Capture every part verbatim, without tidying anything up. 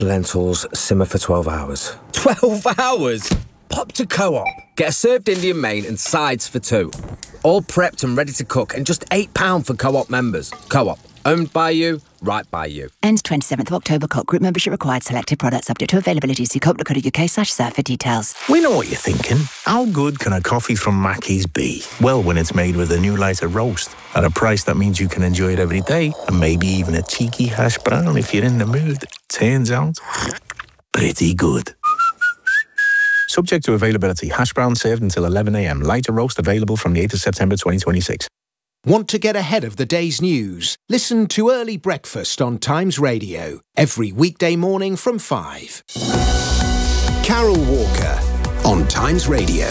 Lentils simmer for twelve hours. twelve hours? Pop to Co-op. Get a served Indian main and sides for two. All prepped and ready to cook, and just eight pounds for Co-op members. Co-op. Owned by you, right by you. Ends twenty-seventh of October. Co-op group membership required. Selected products subject to availability. See co op dot co dot uk slash serve for details. We know what you're thinking. How good can a coffee from Mackey's be? Well, when it's made with a new lighter roast at a price that means you can enjoy it every day, and maybe even a cheeky hash brown if you're in the mood. Turns out, pretty good. Subject to availability. Hash brown served until eleven a m. Lighter roast available from the eighth of September twenty twenty-six. Want to get ahead of the day's news? Listen to Early Breakfast on Times Radio every weekday morning from five. Carol Walker on Times Radio.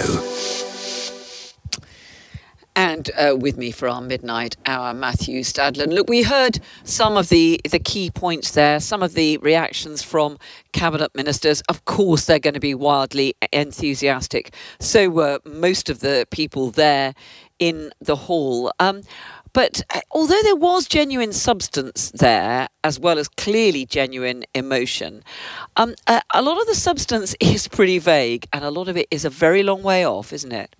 And uh, with me for our midnight hour, Matthew Stadlen. Look, we heard some of the, the key points there, some of the reactions from cabinet ministers. Of course, they're going to be wildly enthusiastic. So were most of the people there in the hall. Um, but although there was genuine substance there, as well as clearly genuine emotion, um, a, a lot of the substance is pretty vague, and a lot of it is a very long way off, isn't it?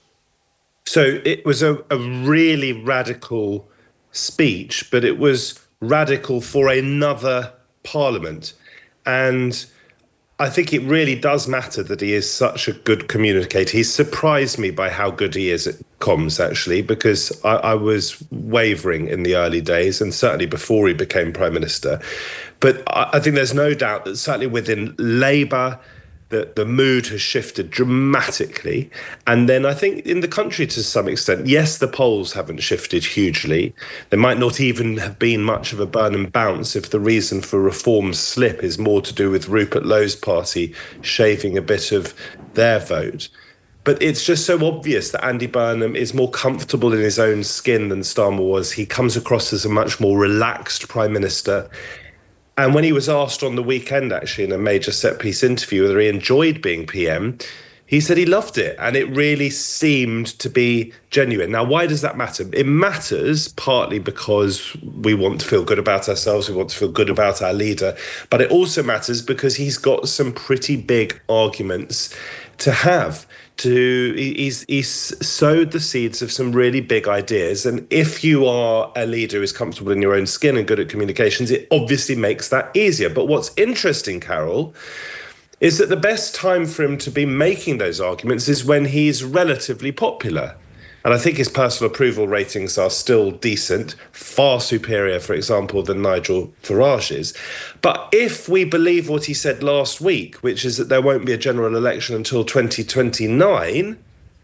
So it was a, a really radical speech, but it was radical for another parliament. And I think it really does matter that he is such a good communicator. He surprised me by how good he is at comms, actually, because I, I was wavering in the early days, and certainly before he became Prime Minister. But I, I think there's no doubt that certainly within Labour, The, the mood has shifted dramatically. And then I think in the country to some extent, yes, the polls haven't shifted hugely. There might not even have been much of a Burnham bounce if the reason for reform's slip is more to do with Rupert Lowe's party shaving a bit of their vote. But it's just so obvious that Andy Burnham is more comfortable in his own skin than Starmer was. He comes across as a much more relaxed Prime Minister. And when he was asked on the weekend, actually, in a major set-piece interview, whether he enjoyed being P M, he said he loved it. And it really seemed to be genuine. Now, why does that matter? It matters partly because we want to feel good about ourselves. We want to feel good about our leader. But it also matters because he's got some pretty big arguments to have. To he's, he's sowed the seeds of some really big ideas. And if you are a leader who's comfortable in your own skin and good at communications, it obviously makes that easier. But what's interesting, Carol, is that the best time for him to be making those arguments is when he's relatively popular. And I think his personal approval ratings are still decent, far superior, for example, than Nigel Farage's. But if we believe what he said last week, which is that there won't be a general election until twenty twenty-nine,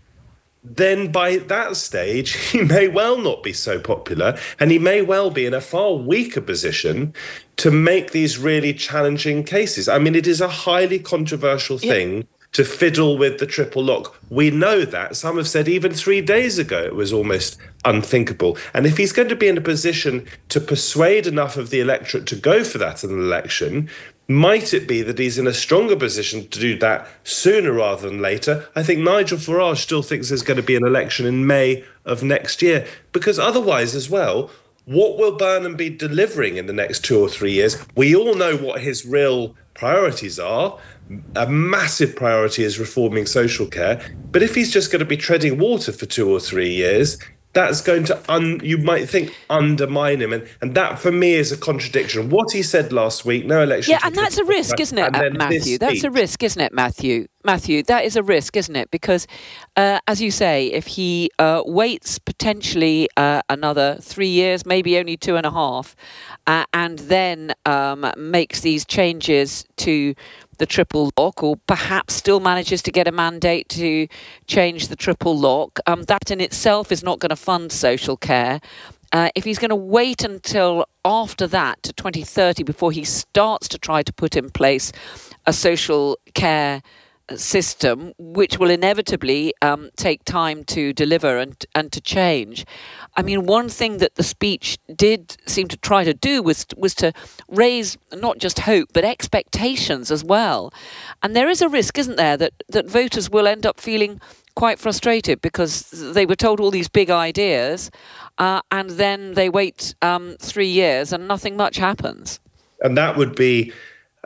then by that stage, he may well not be so popular, and he may well be in a far weaker position to make these really challenging cases. I mean, it is a highly controversial thing. Yeah. To fiddle with the triple lock. We know that. Some have said even three days ago it was almost unthinkable. And if he's going to be in a position to persuade enough of the electorate to go for that in an election, might it be that he's in a stronger position to do that sooner rather than later? I think Nigel Farage still thinks there's going to be an election in May of next year, because otherwise as well, what will Burnham be delivering in the next two or three years? We all know what his real priorities are. A massive priority is reforming social care. But if he's just going to be treading water for two or three years, that's going to, un, you might think, undermine him. And, and that, for me, is a contradiction. What he said last week, no election. Yeah, and that's a risk, isn't it, Matthew? That's a risk, isn't it, Matthew? Matthew, that is a risk, isn't it? Because, uh, as you say, if he uh, waits potentially uh, another three years, maybe only two and a half, uh, and then um, makes these changes to the triple lock, or perhaps still manages to get a mandate to change the triple lock, um, that in itself is not going to fund social care. Uh, if he's going to wait until after that, to twenty thirty, before he starts to try to put in place a social care system, which will inevitably um, take time to deliver and and to change. I mean, one thing that the speech did seem to try to do was was to raise not just hope, but expectations as well. And there is a risk, isn't there, that, that voters will end up feeling quite frustrated because they were told all these big ideas uh, and then they wait um, three years and nothing much happens. And that would be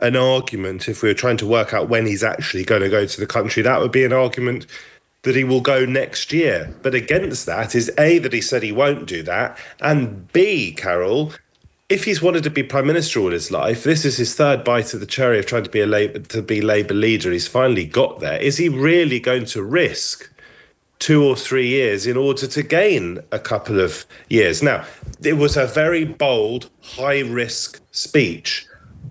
an argument, if we were trying to work out when he's actually going to go to the country, that would be an argument that he will go next year. But against that is A, that he said he won't do that, and B, Carol, if he's wanted to be Prime Minister all his life, this is his third bite of the cherry of trying to be a Labour, to be Labour leader. He's finally got there. Is he really going to risk two or three years in order to gain a couple of years? Now, it was a very bold, high-risk speech,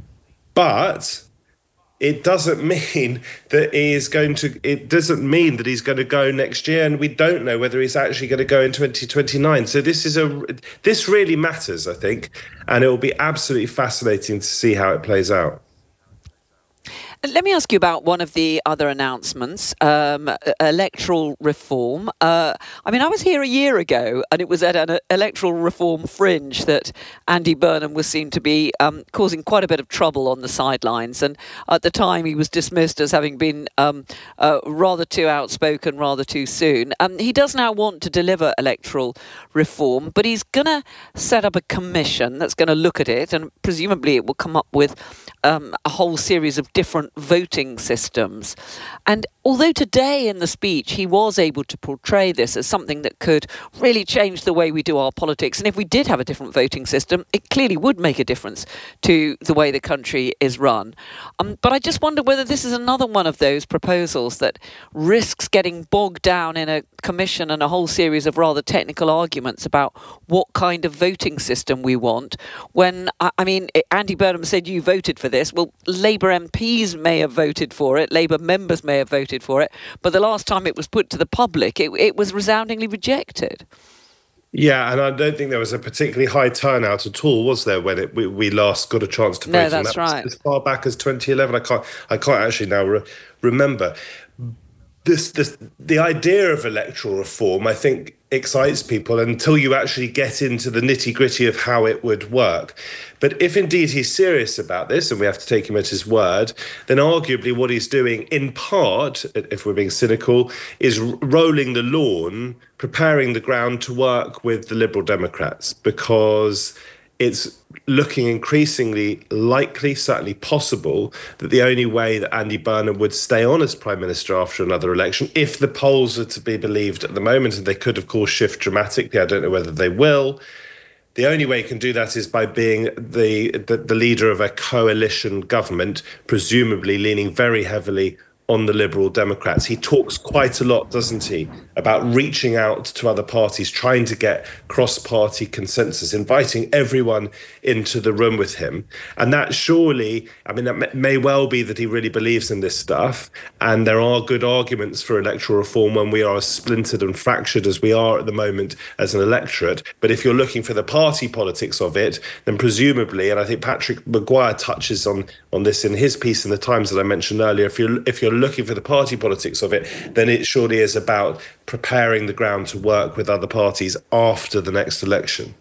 but it doesn't mean that he is going to, it doesn't mean that he's going to go next year, and we don't know whether he's actually going to go in twenty twenty-nine. So this is a, this really matters, I think, and it will be absolutely fascinating to see how it plays out. Let me ask you about one of the other announcements, um, electoral reform. Uh, I mean, I was here a year ago, and it was at an electoral reform fringe that Andy Burnham was seen to be um, causing quite a bit of trouble on the sidelines. And at the time, he was dismissed as having been um, uh, rather too outspoken, rather too soon. Um, he does now want to deliver electoral reform, but he's going to set up a commission that's going to look at it, and presumably it will come up with um, a whole series of different voting systems. And although today in the speech he was able to portray this as something that could really change the way we do our politics, and if we did have a different voting system, it clearly would make a difference to the way the country is run. Um, but I just wonder whether this is another one of those proposals that risks getting bogged down in a commission and a whole series of rather technical arguments about what kind of voting system we want, when, I mean, Andy Burnham said you voted for this. Well, Labour M Ps may have voted for it, Labour members may have voted for it, but the last time it was put to the public, it, it was resoundingly rejected. Yeah, and I don't think there was a particularly high turnout at all, was there, when it, we, we last got a chance to vote? No, that's that right. As far back as twenty eleven, I can't, I can't actually now re- remember. This, this, the idea of electoral reform, I think, excites people until you actually get into the nitty-gritty of how it would work. But if indeed he's serious about this, and we have to take him at his word, then arguably what he's doing, in part, if we're being cynical, is rolling the lawn, preparing the ground to work with the Liberal Democrats, because it's looking increasingly likely, certainly possible, that the only way that Andy Burnham would stay on as Prime Minister after another election, if the polls are to be believed at the moment, and they could, of course, shift dramatically, I don't know whether they will, the only way he can do that is by being the, the, the leader of a coalition government, presumably leaning very heavily on the Liberal Democrats. He talks quite a lot, doesn't he, about reaching out to other parties, trying to get cross-party consensus, inviting everyone into the room with him. And that surely, I mean, that may well be that he really believes in this stuff. And there are good arguments for electoral reform when we are as splintered and fractured as we are at the moment as an electorate. But if you're looking for the party politics of it, then presumably, and I think Patrick Maguire touches on, on this in his piece in the Times that I mentioned earlier, if you're, if you're looking for the party politics of it, then it surely is about preparing the ground to work with other parties after the next election.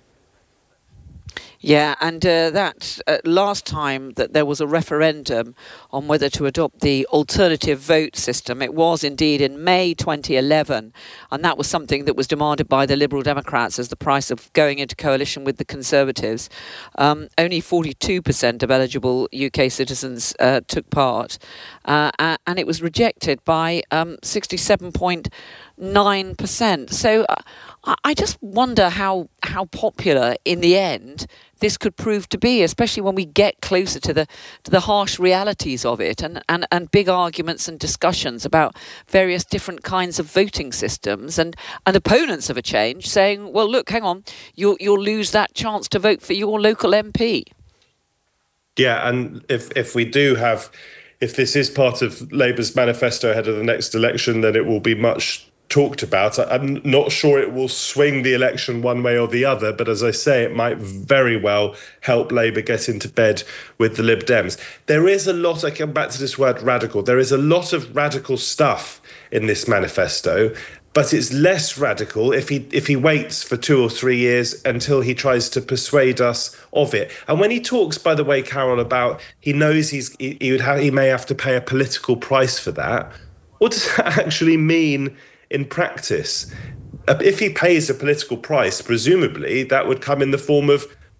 Yeah, and uh, that uh, last time that there was a referendum on whether to adopt the alternative vote system, it was indeed in May twenty eleven, and that was something that was demanded by the Liberal Democrats as the price of going into coalition with the Conservatives. Um, only forty-two percent of eligible U K citizens uh, took part, uh, and it was rejected by um, sixty-seven point nine percent. So uh, I just wonder how how popular in the end this could prove to be, especially when we get closer to the to the harsh realities of it, and, and, and big arguments and discussions about various different kinds of voting systems, and, and opponents of a change saying, well, look, hang on, you'll you'll lose that chance to vote for your local M P. Yeah, and if if we do have, if this is part of Labour's manifesto ahead of the next election, then it will be much talked about. I'm not sure it will swing the election one way or the other, but as I say, it might very well help Labour get into bed with the Lib Dems. There is a lot, I come back to this word radical, there is a lot of radical stuff in this manifesto, but it's less radical if he if he waits for two or three years until he tries to persuade us of it. And when he talks, by the way, Carol, about he knows he's he, he would have, he may have to pay a political price for that, what does that actually mean in practice? If he pays a political price, presumably that would come in the form of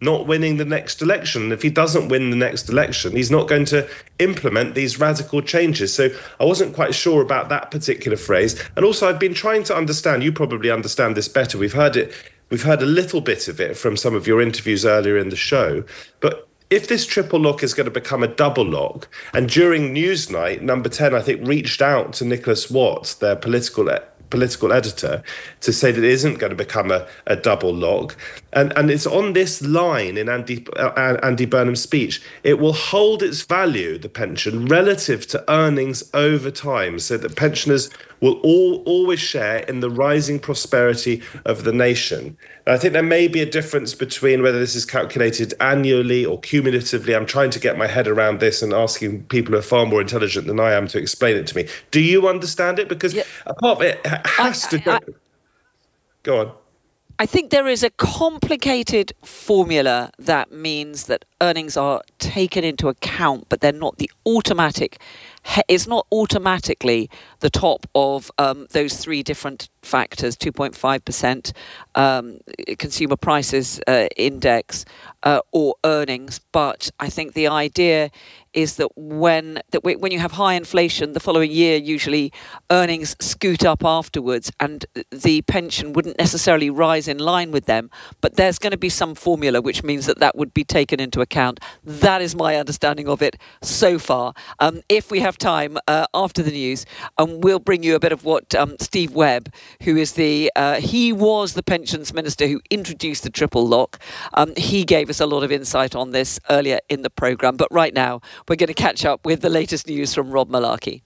not winning the next election. And if he doesn't win the next election, he's not going to implement these radical changes. So I wasn't quite sure about that particular phrase. And also, I've been trying to understand, you probably understand this better. We've heard it, we've heard a little bit of it from some of your interviews earlier in the show. But if this triple lock is going to become a double lock, and during Newsnight, Number ten, I think, reached out to Nicholas Watts, their political political editor, to say that it isn't going to become a, a double lock. And, and it's on this line in Andy, uh, Andy Burnham's speech, it will hold its value, the pension, relative to earnings over time, so that pensioners will all always share in the rising prosperity of the nation. And I think there may be a difference between whether this is calculated annually or cumulatively. I'm trying to get my head around this and asking people who are far more intelligent than I am to explain it to me. Do you understand it? Because yeah. apart from it, it has I, to go. I, go on. I think there is a complicated formula that means that earnings are taken into account, but they're not the automatic. It's not automatically the top of um, those three different factors: two point five percent um, consumer prices uh, index uh, or earnings. But I think the idea is that when that when you have high inflation, the following year usually earnings scoot up afterwards, and the pension wouldn't necessarily rise in line with them. But there's going to be some formula which means that that would be taken into account. That is my understanding of it so far. Um, if we have time uh, after the news, um, we'll bring you a bit of what um, Steve Webb, who is the uh, he was the pensions minister who introduced the triple lock. Um, he gave us a lot of insight on this earlier in the programme. But right now, we're going to catch up with the latest news from Rob Malarkey.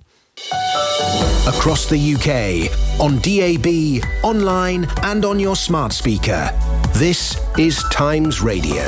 Across the U K, on D A B, online and on your smart speaker. This is Times Radio.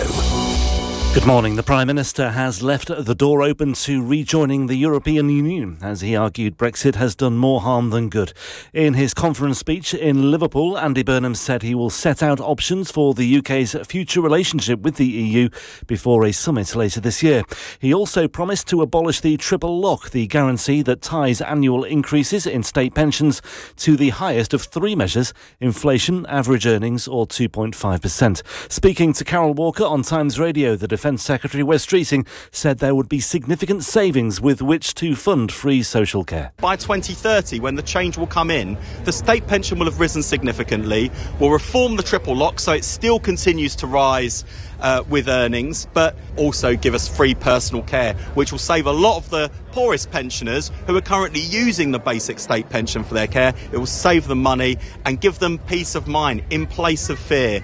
Good morning. The Prime Minister has left the door open to rejoining the European Union, as he argued Brexit has done more harm than good. In his conference speech in Liverpool, Andy Burnham said he will set out options for the U K's future relationship with the E U before a summit later this year. He also promised to abolish the triple lock, the guarantee that ties annual increases in state pensions to the highest of three measures: inflation, average earnings or two point five percent. Speaking to Carol Walker on Times Radio, the Defence Secretary Wes Streeting said there would be significant savings with which to fund free social care. By twenty thirty, when the change will come in, the state pension will have risen significantly. We'll reform the triple lock so it still continues to rise uh, with earnings, but also give us free personal care, which will save a lot of the poorest pensioners who are currently using the basic state pension for their care. It will save them money and give them peace of mind in place of fear.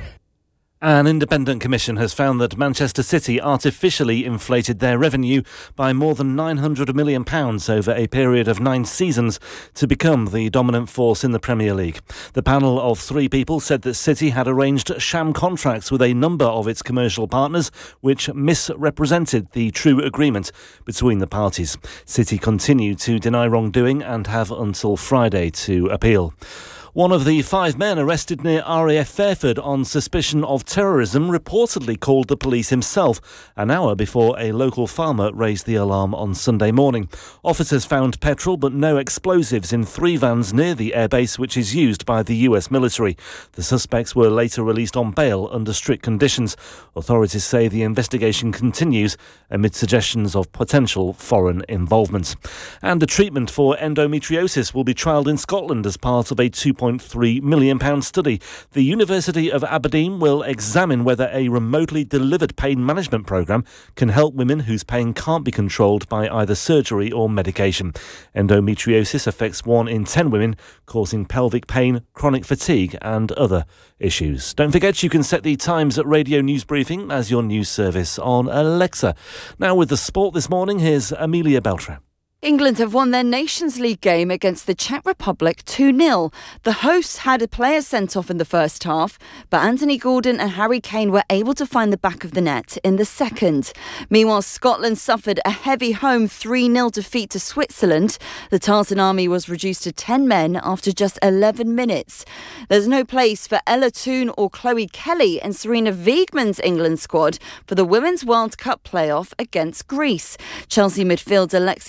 An independent commission has found that Manchester City artificially inflated their revenue by more than nine hundred million pounds over a period of nine seasons to become the dominant force in the Premier League. The panel of three people said that City had arranged sham contracts with a number of its commercial partners, which misrepresented the true agreement between the parties. City continue to deny wrongdoing and have until Friday to appeal. One of the five men arrested near R A F Fairford on suspicion of terrorism reportedly called the police himself an hour before a local farmer raised the alarm on Sunday morning. Officers found petrol but no explosives in three vans near the airbase, which is used by the U S military. The suspects were later released on bail under strict conditions. Authorities say the investigation continues amid suggestions of potential foreign involvement. And a treatment for endometriosis will be trialled in Scotland as part of a two point three million pounds study. The University of Aberdeen will examine whether a remotely delivered pain management programme can help women whose pain can't be controlled by either surgery or medication. Endometriosis affects one in ten women, causing pelvic pain, chronic fatigue and other issues. Don't forget you can set the Times at Radio News Briefing as your news service on Alexa. Now with the sport this morning, here's Amelia Beltran. England have won their Nations League game against the Czech Republic two nil. The hosts had a player sent off in the first half, but Anthony Gordon and Harry Kane were able to find the back of the net in the second. Meanwhile, Scotland suffered a heavy home three nil defeat to Switzerland. The Tartan Army was reduced to ten men after just eleven minutes. There's no place for Ella Toone or Chloe Kelly and Serena Wiegman's England squad for the Women's World Cup playoff against Greece. Chelsea midfielder Lexi Potter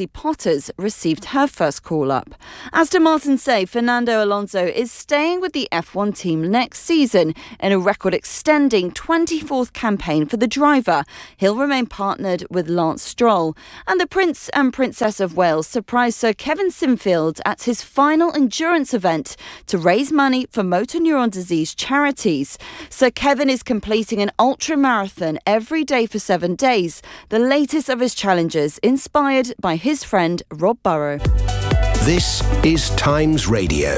supporters received her first call-up. Aston Martin say Fernando Alonso is staying with the F one team next season in a record-extending twenty-fourth campaign for the driver. He'll remain partnered with Lance Stroll. And the Prince and Princess of Wales surprised Sir Kevin Sinfield at his final endurance event to raise money for motor neuron disease charities. Sir Kevin is completing an ultra-marathon every day for seven days, the latest of his challenges, inspired by his friend Rob Burrow. This is Times Radio.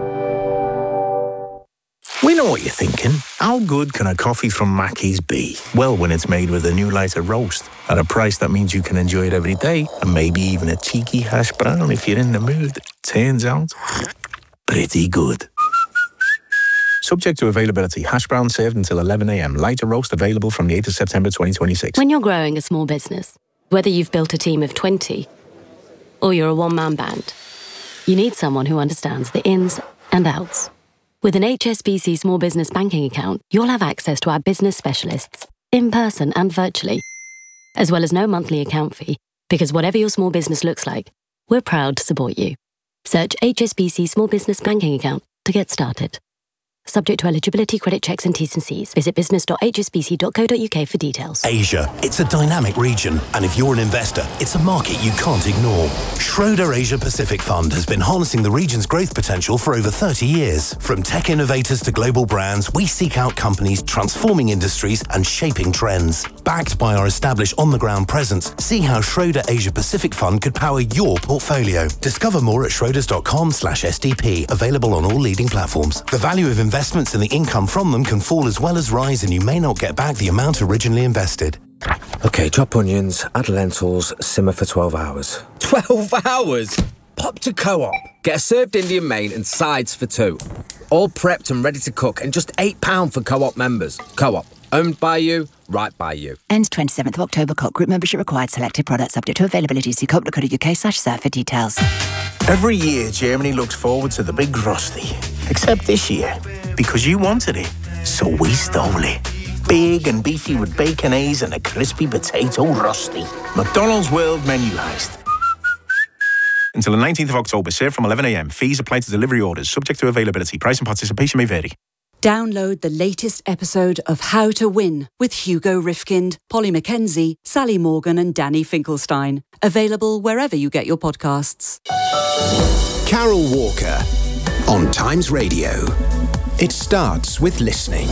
We know what you're thinking. How good can a coffee from Mackey's be? Well, when it's made with a new lighter roast at a price that means you can enjoy it every day and maybe even a cheeky hash brown if you're in the mood. Turns out, pretty good. Subject to availability. Hash brown served until eleven a.m. Lighter roast available from the eighth of September twenty twenty-six. When you're growing a small business, whether you've built a team of twenty or you're a one-man band, you need someone who understands the ins and outs. With an H S B C Small Business Banking account, you'll have access to our business specialists, in person and virtually, as well as no monthly account fee, because whatever your small business looks like, we're proud to support you. Search H S B C Small Business Banking account to get started. Subject to eligibility, credit checks and T's and C's. Visit business dot h s b c dot co dot u k for details. Asia. It's a dynamic region, and if you're an investor, it's a market you can't ignore. Schroder Asia Pacific Fund has been harnessing the region's growth potential for over thirty years. From tech innovators to global brands, we seek out companies transforming industries and shaping trends. Backed by our established on-the-ground presence, see how Schroder Asia Pacific Fund could power your portfolio. Discover more at schroders dot com slash S D P, available on all leading platforms. The value of investments and the income from them can fall as well as rise, and you may not get back the amount originally invested. OK, chop onions, add lentils, simmer for twelve hours. twelve hours? Pop to Co-op. Get a served Indian main and sides for two. All prepped and ready to cook, and just eight pounds for Co-op members. Co-op. Owned by you, right by you. Ends twenty-seventh of October. Co-op group membership required. Selected products subject to availability. See co-op dot co dot u k slash surf for details. Every year, Germany looks forward to the big Rusty. Except this year, because you wanted it, so we stole it. Big and beefy with baconaise and a crispy potato Rusty. McDonald's World Menu Heist. Until the nineteenth of October, served from eleven a.m. Fees apply to delivery orders, subject to availability. Price and participation may vary. Download the latest episode of How to Win with Hugo Rifkind, Polly Mackenzie, Sally Morgan and Danny Finkelstein. Available wherever you get your podcasts. Carol Walker on Times Radio. It starts with listening.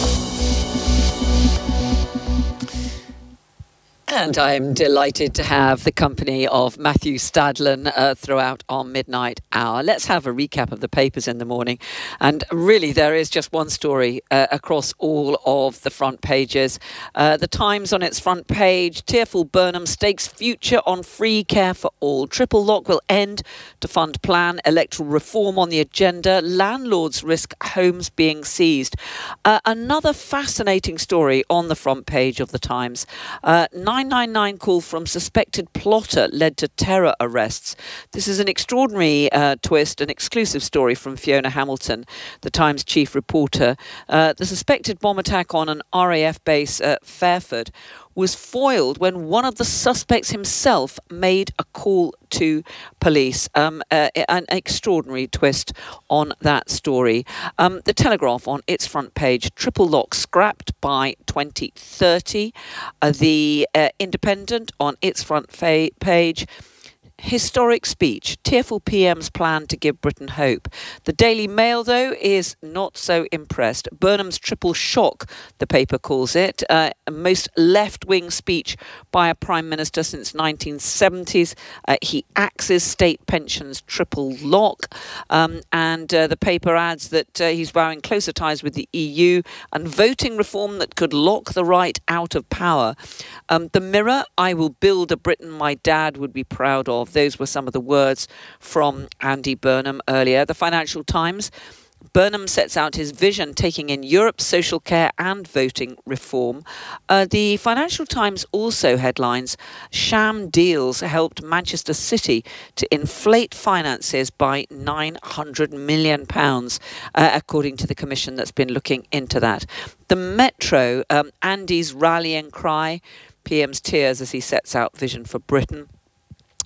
And I'm delighted to have the company of Matthew Stadlen uh, throughout our midnight hour. Let's have a recap of the papers in the morning. And really, there is just one story uh, across all of the front pages. Uh, the Times on its front page, tearful Burnham stakes future on free care for all. Triple lock will end to fund plan. Electoral reform on the agenda. Landlords risk homes being seized. Uh, another fascinating story on the front page of the Times. Uh, nine nine nine call from suspected plotter led to terror arrests. This is an extraordinary uh, twist, an exclusive story from Fiona Hamilton, the Times chief reporter. Uh, the suspected bomb attack on an R A F base at Fairford was foiled when one of the suspects himself made a call to police. Um, uh, an extraordinary twist on that story. Um, the Telegraph on its front page, triple lock scrapped by twenty thirty. Uh, the uh, Independent on its front fa- page, historic speech, tearful P M's plan to give Britain hope. The Daily Mail, though, is not so impressed. Burnham's triple shock, the paper calls it, uh, most left-wing speech by a Prime Minister since nineteen seventies. Uh, he axes state pensions triple lock. Um, and uh, the paper adds that uh, he's vowing closer ties with the E U and voting reform that could lock the right out of power. Um, the Mirror, I will build a Britain my dad would be proud of. Those were some of the words from Andy Burnham earlier. The Financial Times, Burnham sets out his vision, taking in Europe's social care and voting reform. Uh, the Financial Times also headlines, sham deals helped Manchester City to inflate finances by nine hundred million pounds, uh, according to the commission that's been looking into that. The Metro, um, Andy's rallying cry, P M's tears as he sets out vision for Britain.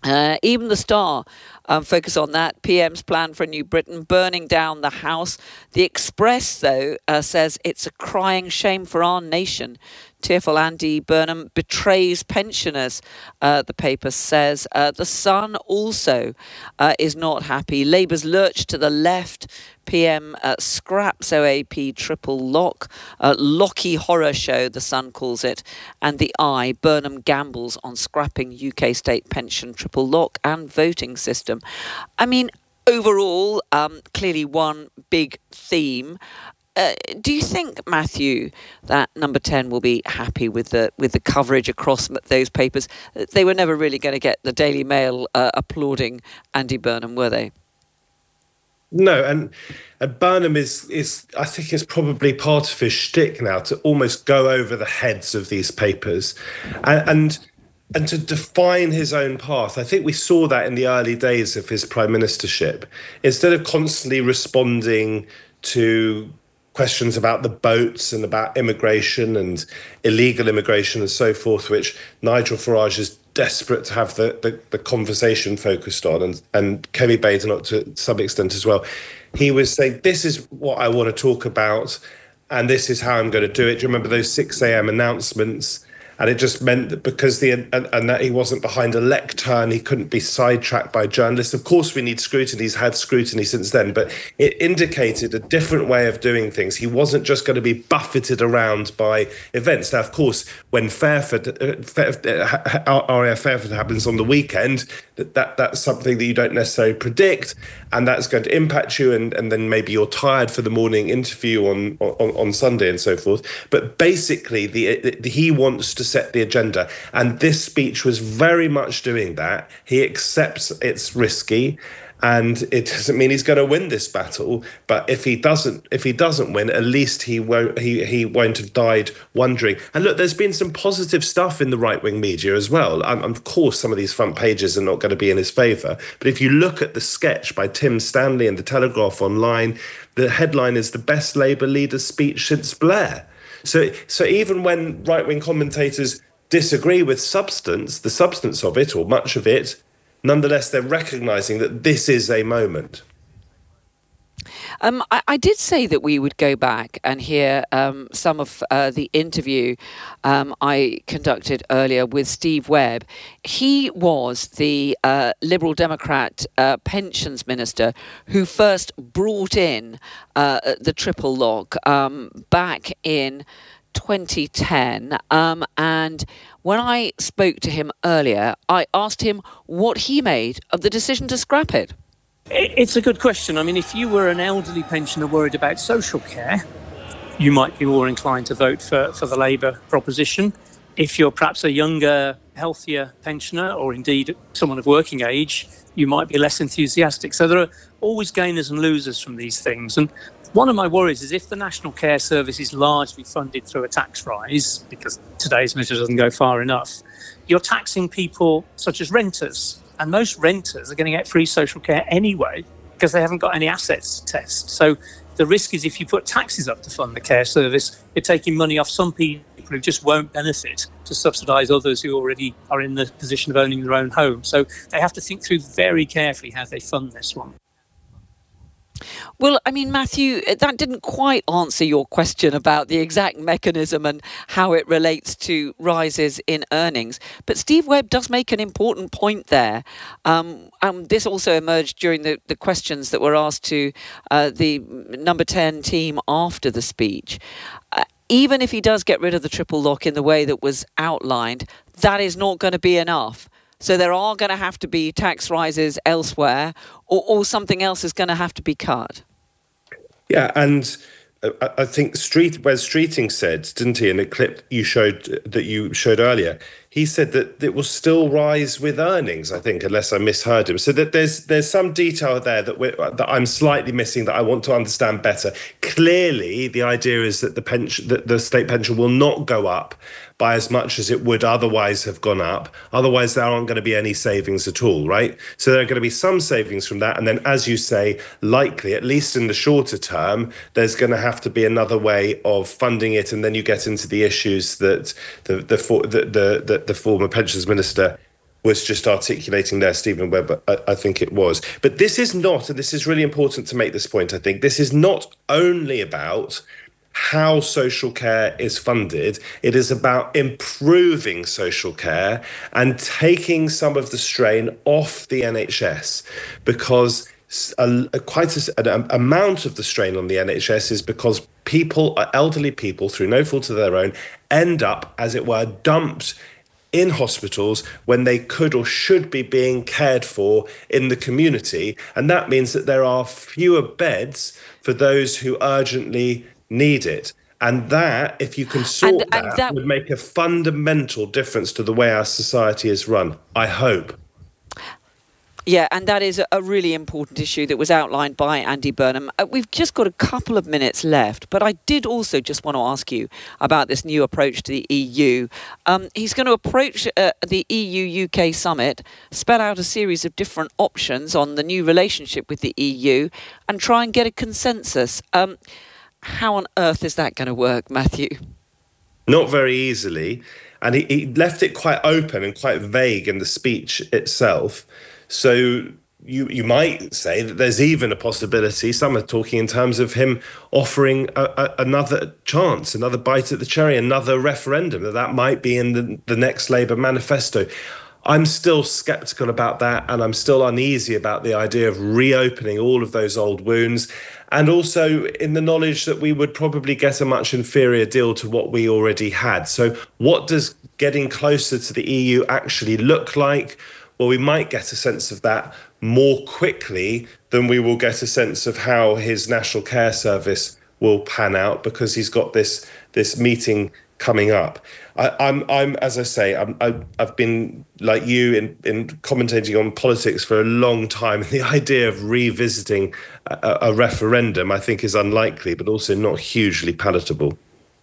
Uh, even the Star um, focus on that. P M's plan for a new Britain, burning down the House. The Express, though, uh, says it's a crying shame for our nation. Tearful Andy Burnham betrays pensioners, uh, the paper says. Uh, the Sun also uh, is not happy. Labour's lurch to the left. P M uh, scraps O A P triple lock. Uh, Locky horror show, the Sun calls it. And the Eye, Burnham gambles on scrapping U K state pension triple lock and voting system. I mean, overall, um, clearly one big theme. Uh, do you think, Matthew, that Number ten will be happy with the with the coverage across those papers? They were never really going to get the Daily Mail uh, applauding Andy Burnham, were they? No, and, and Burnham is, is, I think, is probably part of his shtick now to almost go over the heads of these papers and, and and to define his own path. I think we saw that in the early days of his prime ministership. Instead of constantly responding to questions about the boats and about immigration and illegal immigration and so forth, which Nigel Farage is desperate to have the, the, the conversation focused on, and, and Kemi Badenoch to some extent as well. He was saying, this is what I want to talk about, and this is how I'm going to do it. Do you remember those six a.m. announcements? And it just meant that because the and, and that he wasn't behind a lectern, he couldn't be sidetracked by journalists. Of course, we need scrutiny. He's had scrutiny since then, but it indicated a different way of doing things. He wasn't just going to be buffeted around by events. Now, of course, when Fairford, uh, Fairford uh, R A F Fairford happens on the weekend, that, that that's something that you don't necessarily predict, and that's going to impact you. And, and then maybe you're tired for the morning interview on on, on Sunday and so forth. But basically, the, the he wants to set the agenda, and this speech was very much doing that. He accepts it's risky, and it doesn't mean he's going to win this battle, but if he doesn't if he doesn't win, at least he won't he he won't have died wondering. And look, there's been some positive stuff in the right-wing media as well, and of course some of these front pages are not going to be in his favour, but if you look at the sketch by Tim Stanley in the Telegraph online, the headline is the best Labour leader's speech since Blair. So, so even when right-wing commentators disagree with substance, the substance of it, or much of it, nonetheless, they're recognising that this is a moment. Um, I, I did say that we would go back and hear um, some of uh, the interview um, I conducted earlier with Steve Webb. He was the uh, Liberal Democrat uh, pensions minister who first brought in uh, the triple lock um, back in twenty ten. Um, and when I spoke to him earlier, I asked him what he made of the decision to scrap it. It's a good question. I mean, if you were an elderly pensioner worried about social care, you might be more inclined to vote for, for the Labour proposition. If you're perhaps a younger, healthier pensioner, or indeed someone of working age, you might be less enthusiastic. So there are always gainers and losers from these things. And one of my worries is if the National Care Service is largely funded through a tax rise, because today's measure doesn't go far enough, you're taxing people such as renters. And most renters are going to get free social care anyway because they haven't got any assets to test. So the risk is if you put taxes up to fund the care service, you're taking money off some people who just won't benefit to subsidise others who already are in the position of owning their own home. So they have to think through very carefully how they fund this one. Well, I mean, Matthew, that didn't quite answer your question about the exact mechanism and how it relates to rises in earnings. But Steve Webb does make an important point there. Um, and this also emerged during the, the questions that were asked to uh, the Number ten team after the speech. Uh, even if he does get rid of the triple lock in the way that was outlined, that is not going to be enough. So there are going to have to be tax rises elsewhere, or, or something else is going to have to be cut. Yeah, and I think Street, Wes Streeting said, didn't he, in a clip you showed that you showed earlier, he said that it will still rise with earnings, I think, unless I misheard him. So that there's there's some detail there that we're, that I'm slightly missing that I want to understand better. Clearly, the idea is that the pension, that the state pension will not go up by as much as it would otherwise have gone up. Otherwise, there aren't going to be any savings at all, right? So there are going to be some savings from that. And then, as you say, likely, at least in the shorter term, there's going to have to be another way of funding it. And then you get into the issues that the the the the, the, the former pensions minister was just articulating there, Stephen Webber, I, I think it was. But this is not, and this is really important to make this point, I think, this is not only about how social care is funded. It is about improving social care and taking some of the strain off the N H S, because a, a, quite a, an amount of the strain on the N H S is because people, elderly people, through no fault of their own, end up, as it were, dumped in hospitals when they could or should be being cared for in the community. And that means that there are fewer beds for those who urgently need it. And that, if you can sort and, and that, that, would make a fundamental difference to the way our society is run, I hope. Yeah, and that is a really important issue that was outlined by Andy Burnham. Uh, we've just got a couple of minutes left, but I did also just want to ask you about this new approach to the E U. Um, he's going to approach uh, the E U U K summit, spell out a series of different options on the new relationship with the E U, and try and get a consensus. Um, how on earth is that going to work, Matthew? Not very easily. And he, he left it quite open and quite vague in the speech itself. So you you might say that there's even a possibility, some are talking in terms of him offering a, a, another chance, another bite at the cherry, another referendum, that that might be in the, the next Labour manifesto. I'm still sceptical about that, and I'm still uneasy about the idea of reopening all of those old wounds, and also in the knowledge that we would probably get a much inferior deal to what we already had. So what does getting closer to the E U actually look like? Well, we might get a sense of that more quickly than we will get a sense of how his National Care Service will pan out, because he's got this this meeting coming up. I, I'm, I'm, as I say, I'm, I, I've been like you in, in commentating on politics for a long time. The idea of revisiting a, a referendum, I think, is unlikely, but also not hugely palatable.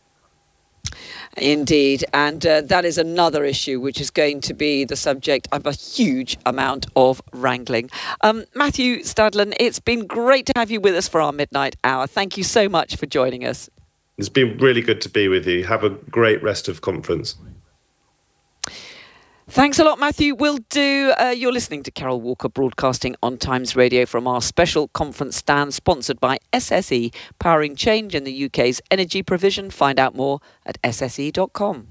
Indeed, and uh, that is another issue which is going to be the subject of a huge amount of wrangling. Um, Matthew Stadlen, it's been great to have you with us for our midnight hour. Thank you so much for joining us. It's been really good to be with you. Have a great rest of conference. Thanks a lot, Matthew. We'll do. Uh, you're listening to Carol Walker broadcasting on Times Radio from our special conference stand sponsored by S S E, powering change in the U K's energy provision. Find out more at s s e dot com.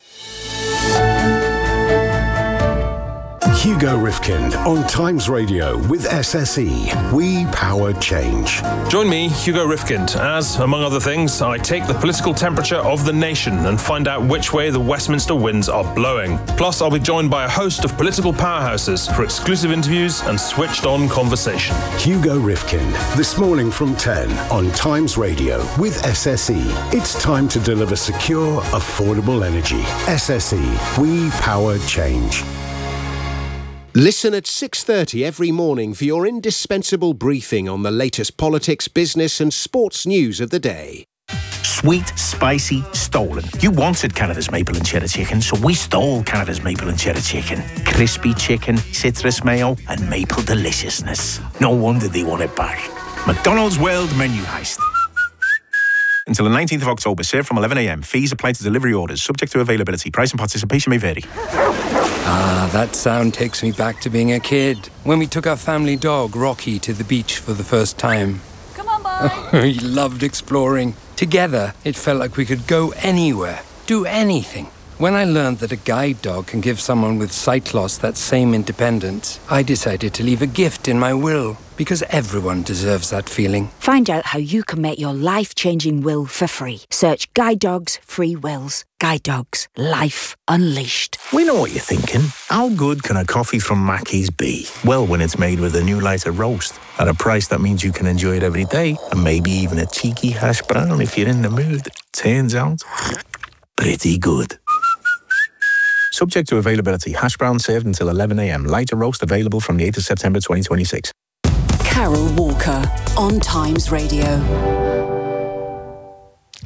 Hugo Rifkind on Times Radio with S S E. We power change. Join me, Hugo Rifkind, as, among other things, I take the political temperature of the nation and find out which way the Westminster winds are blowing. Plus, I'll be joined by a host of political powerhouses for exclusive interviews and switched-on conversation. Hugo Rifkind, this morning from ten on Times Radio with S S E. It's time to deliver secure, affordable energy. S S E. We power change. Listen at six thirty every morning for your indispensable briefing on the latest politics, business and sports news of the day. Sweet, spicy, stolen. You wanted Canada's maple and cheddar chicken, so we stole Canada's maple and cheddar chicken. Crispy chicken, citrus mayo and maple deliciousness. No wonder they want it back. McDonald's World Menu Heist. Until the nineteenth of October, served from eleven a m. Fees apply to delivery orders, subject to availability. Price and participation may vary. Ah, that sound takes me back to being a kid, when we took our family dog, Rocky, to the beach for the first time. Come on, boy. He loved exploring. Together, it felt like we could go anywhere, do anything. When I learned that a guide dog can give someone with sight loss that same independence, I decided to leave a gift in my will, because everyone deserves that feeling. Find out how you can make your life-changing will for free. Search Guide Dogs Free Wills. Guide Dogs. Life Unleashed. We know what you're thinking. How good can a coffee from Mackey's be? Well, when it's made with a new lighter roast, at a price that means you can enjoy it every day, and maybe even a cheeky hash brown if you're in the mood. Turns out, pretty good. Subject to availability. Hash brown served until eleven a m. Lighter roast available from the eighth of September twenty twenty-six. Carol Walker on Times Radio.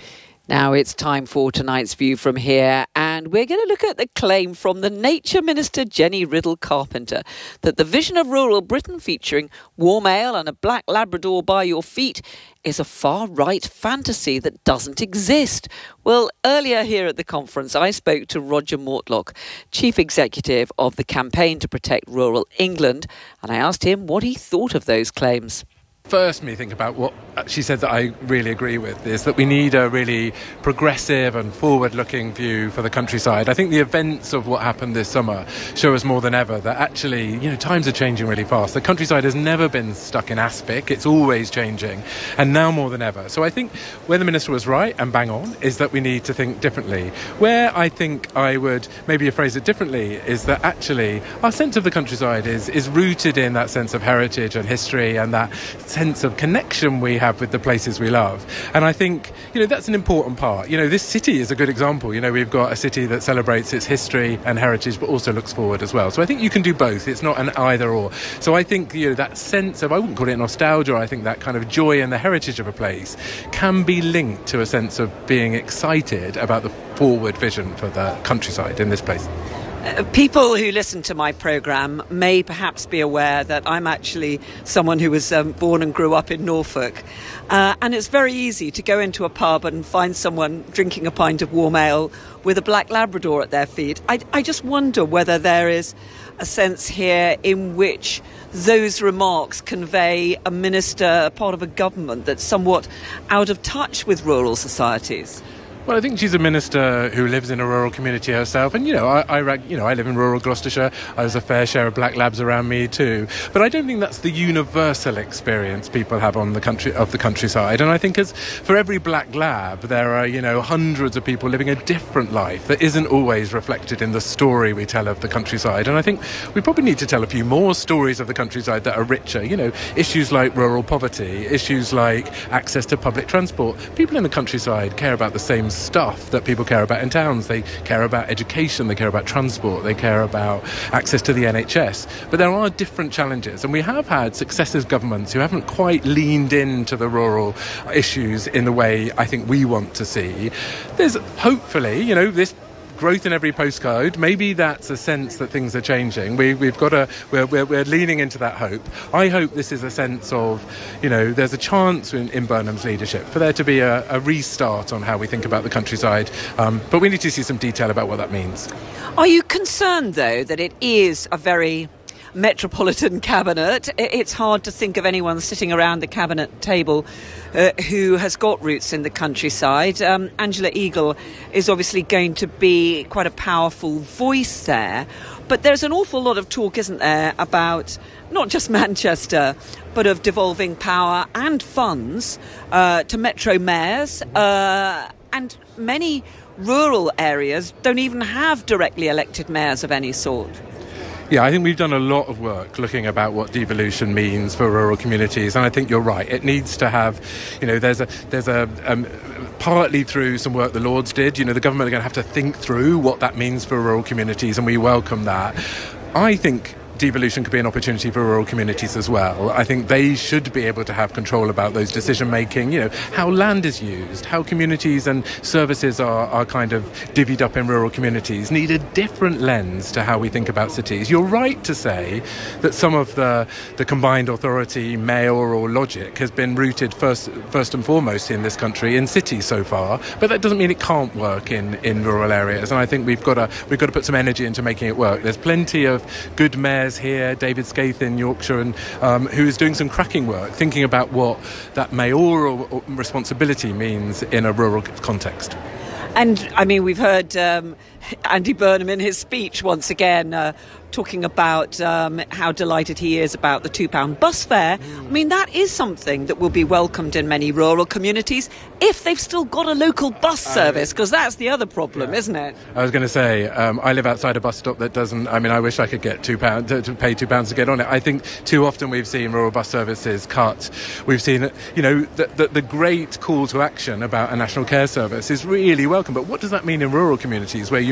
Now it's time for tonight's View from Here, and we're going to look at the claim from the Nature Minister Jenny Riddle-Carpenter that the vision of rural Britain featuring warm ale and a black Labrador by your feet is a far-right fantasy that doesn't exist. Well, earlier here at the conference, I spoke to Roger Mortlock, Chief Executive of the Campaign to Protect Rural England, and I asked him what he thought of those claims. First, me think about what she said that I really agree with, is that we need a really progressive and forward-looking view for the countryside. I think the events of what happened this summer show us more than ever that actually, you know, times are changing really fast. The countryside has never been stuck in aspic. It's always changing, and now more than ever. So I think where the Minister was right and bang on is that we need to think differently. Where I think I would maybe phrase it differently is that actually our sense of the countryside is, is rooted in that sense of heritage and history and that sense of connection we have with the places we love. And I think, you know, that's an important part. You know, this city is a good example. You know, we've got a city that celebrates its history and heritage, but also looks forward as well. So I think you can do both. It's not an either or. So I think, you know, that sense of, I wouldn't call it nostalgia, I think that kind of joy in the heritage of a place can be linked to a sense of being excited about the forward vision for the countryside in this place. Uh, people who listen to my programme may perhaps be aware that I'm actually someone who was um, born and grew up in Norfolk. Uh, and it's very easy to go into a pub and find someone drinking a pint of warm ale with a black Labrador at their feet. I, I just wonder whether there is a sense here in which those remarks convey a minister, a part of a government that's somewhat out of touch with rural societies. Well, I think she's a minister who lives in a rural community herself, and you know, I, I, you know, I live in rural Gloucestershire. There's a fair share of black labs around me too, but I don't think that's the universal experience people have on the country of the countryside. And I think, as for every black lab, there are you know hundreds of people living a different life that isn't always reflected in the story we tell of the countryside. And I think we probably need to tell a few more stories of the countryside that are richer. You know, issues like rural poverty, issues like access to public transport. People in the countryside care about the same stuff that people care about in towns. They care about education, they care about transport, they care about access to the N H S. But there are different challenges, and we have had successive governments who haven't quite leaned into the rural issues in the way I think we want to see. There's hopefully, you know, this growth in every postcode, maybe that's a sense that things are changing. We, we've got a, we're, we're, we're leaning into that hope. I hope this is a sense of, you know, there's a chance in, in Burnham's leadership for there to be a, a restart on how we think about the countryside. Um, but we need to see some detail about what that means. Are you concerned, though, that it is a very metropolitan cabinet? It's hard to think of anyone sitting around the cabinet table uh, who has got roots in the countryside. Um, Angela Eagle is obviously going to be quite a powerful voice there. But there's an awful lot of talk, isn't there, about not just Manchester, but of devolving power and funds uh, to metro mayors. Uh, and many rural areas don't even have directly elected mayors of any sort. Yeah, I think we've done a lot of work looking about what devolution means for rural communities, and I think you're right. It needs to have, you know, there's a there's a um, partly through some work the Lords did. You know, the government are going to have to think through what that means for rural communities, and we welcome that. I think devolution could be an opportunity for rural communities as well. I think they should be able to have control about those decision making, you know, how land is used, how communities and services are, are kind of divvied up in rural communities, need a different lens to how we think about cities. You're right to say that some of the, the combined authority, mayoral logic has been rooted first first and foremost in this country in cities so far, but that doesn't mean it can't work in, in rural areas. And I think we've got to we've got to put some energy into making it work. There's plenty of good mayors here, David Scaife in Yorkshire, and um, who is doing some cracking work, thinking about what that mayoral responsibility means in a rural context. And, I mean, we've heard um, Andy Burnham in his speech once again uh, talking about um, how delighted he is about the two pound bus fare. Mm. I mean, that is something that will be welcomed in many rural communities if they've still got a local bus service, because that's the other problem, yeah. isn't it? I was going to say, um, I live outside a bus stop that doesn't, I mean, I wish I could get two pounds to, to pay two pounds to get on it. I think too often we've seen rural bus services cut. We've seen, you know, the, the, the great call to action about a national care service is really welcome, but what does that mean in rural communities where you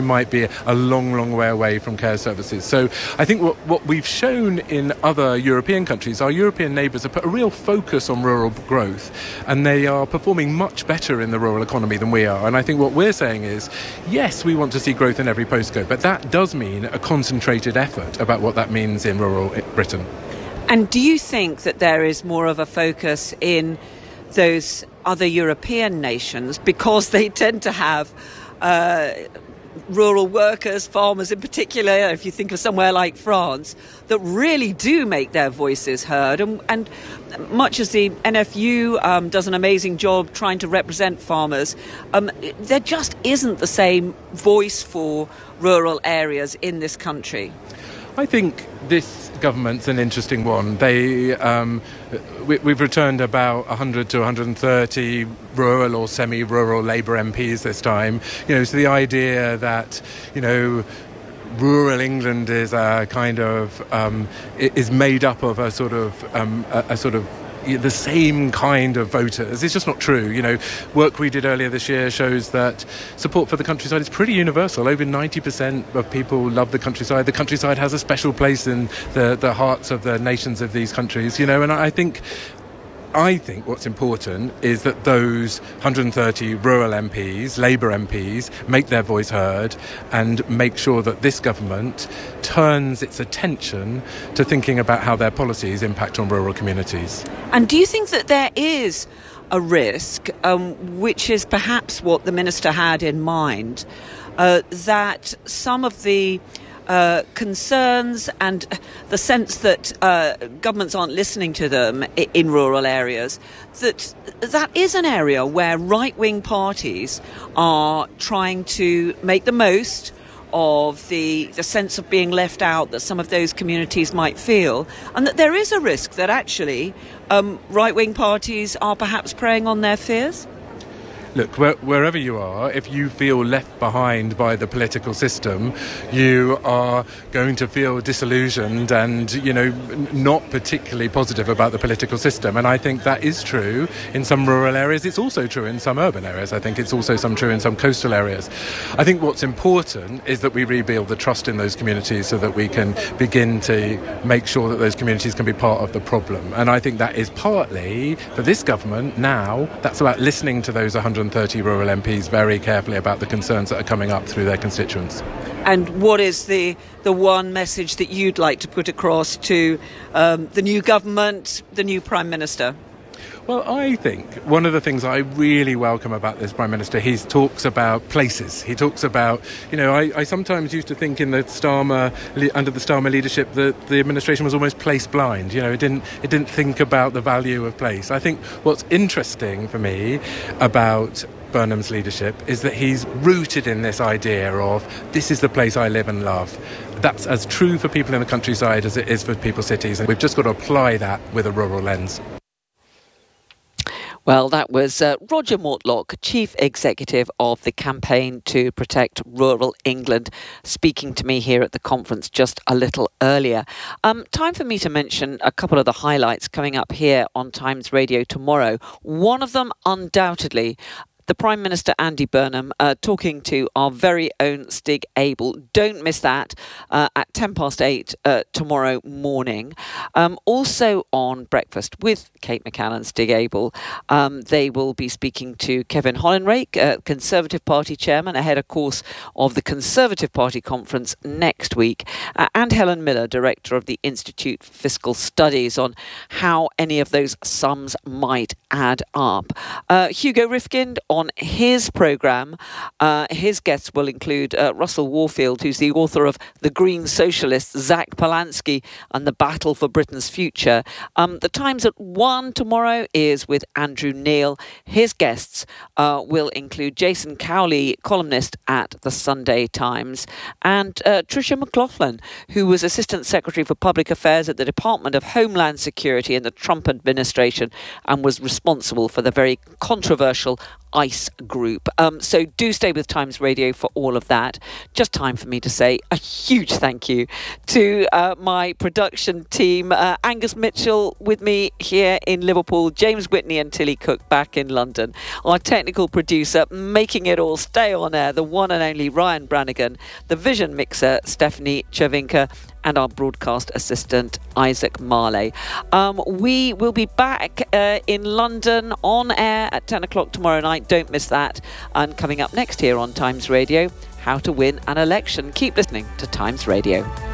might be a long, long way away from care services. So I think what, what we've shown in other European countries, our European neighbours have put a real focus on rural growth, and they are performing much better in the rural economy than we are. And I think what we're saying is, yes, we want to see growth in every postcode, but that does mean a concentrated effort about what that means in rural Britain. And do you think that there is more of a focus in those other European nations, because they tend to have uh, rural workers, farmers in particular, if you think of somewhere like France, that really do make their voices heard? And, and much as the N F U um, does an amazing job trying to represent farmers, um, there just isn't the same voice for rural areas in this country. I think this government's an interesting one. They, um, we, we've returned about one hundred to one hundred thirty rural or semi-rural Labour M Ps this time. You know, so the idea that, you know, rural England is a kind of um, is made up of a sort of um, a, a sort of the same kind of voters. It's just not true. You know, work we did earlier this year shows that support for the countryside is pretty universal. Over ninety percent of people love the countryside. The countryside has a special place in the, the hearts of the nations of these countries, you know, and I think I think what's important is that those one hundred thirty rural M Ps, Labour M Ps, make their voice heard and make sure that this government turns its attention to thinking about how their policies impact on rural communities. And do you think that there is a risk, um, which is perhaps what the Minister had in mind, uh, that some of the Uh, concerns and the sense that uh, governments aren't listening to them I- in rural areas, that that is an area where right-wing parties are trying to make the most of the, the sense of being left out that some of those communities might feel, and that there is a risk that actually um, right-wing parties are perhaps preying on their fears? Look, where, wherever you are, if you feel left behind by the political system, you are going to feel disillusioned and, you know, not particularly positive about the political system. And I think that is true in some rural areas. It's also true in some urban areas. I think it's also some true in some coastal areas. I think what's important is that we rebuild the trust in those communities so that we can begin to make sure that those communities can be part of the problem. And I think that is partly, for this government now, that's about listening to those one hundred thirty rural M Ps very carefully about the concerns that are coming up through their constituents. And what is the the one message that you'd like to put across to um, the new government, the new Prime Minister? Well, I think one of the things I really welcome about this Prime Minister, he talks about places. He talks about, you know, I, I sometimes used to think in the Starmer, under the Starmer leadership, that the administration was almost place blind. You know, it didn't, it didn't think about the value of place. I think what's interesting for me about Burnham's leadership is that he's rooted in this idea of this is the place I live and love. That's as true for people in the countryside as it is for people cities, and we've just got to apply that with a rural lens. Well, that was uh, Roger Mortlock, Chief Executive of the Campaign to Protect Rural England, speaking to me here at the conference just a little earlier. Um, time for me to mention a couple of the highlights coming up here on Times Radio tomorrow. One of them, undoubtedly, the Prime Minister, Andy Burnham, uh, talking to our very own Stig Abell. Don't miss that uh, at ten past eight uh, tomorrow morning. Um, also on Breakfast with Kate McCann and Stig Abell, um, they will be speaking to Kevin Hollinrake, uh, Conservative Party Chairman, ahead, of course, of the Conservative Party conference next week, uh, and Helen Miller, Director of the Institute for Fiscal Studies, on how any of those sums might add up. Uh, Hugo Rifkind on his programme. Uh, his guests will include uh, Russell Warfield, who's the author of The Green Socialists, Zach Polanski and the Battle for Britain's Future. Um, the Times at one tomorrow is with Andrew Neil. His guests uh, will include Jason Cowley, columnist at the Sunday Times, and uh, Tricia McLaughlin, who was Assistant Secretary for Public Affairs at the Department of Homeland Security in the Trump administration and was responsible for the very controversial ICE Group. Um, so do stay with Times Radio for all of that. Just time for me to say a huge thank you to uh, my production team, uh, Angus Mitchell with me here in Liverpool, James Whitney and Tilly Cook back in London, our technical producer making it all stay on air, the one and only Ryan Brannigan, the vision mixer Stephanie Chervinka, and our broadcast assistant, Isaac Marley. Um, we will be back uh, in London on air at ten o'clock tomorrow night. Don't miss that. And coming up next here on Times Radio, how to win an election. Keep listening to Times Radio.